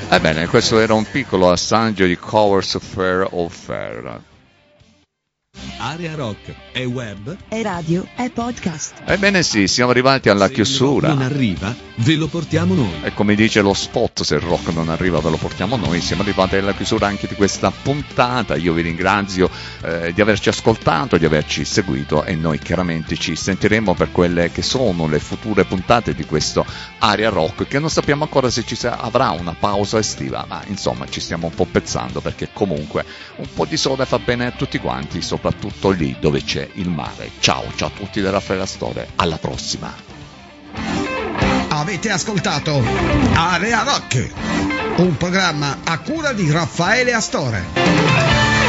Ebbene, questo era un piccolo assaggio di Covers Fair of Fair. Area Rock è web, è radio, è podcast. Ebbene sì, siamo arrivati alla chiusura. Se il rock non arriva, ve lo portiamo noi. E come dice lo spot, se il rock non arriva ve lo portiamo noi. Siamo arrivati alla chiusura anche di questa puntata. Io vi ringrazio di averci ascoltato, di averci seguito, e noi chiaramente ci sentiremo per quelle che sono le future puntate di questo Area Rock, che non sappiamo ancora se avrà una pausa estiva, ma insomma ci stiamo un po' pezzando, perché comunque un po' di sole fa bene a tutti quanti, soprattutto lì dove c'è il mare. Ciao a tutti da Raffaele Astore, alla prossima. Avete ascoltato Area Rock, un programma a cura di Raffaele Astore.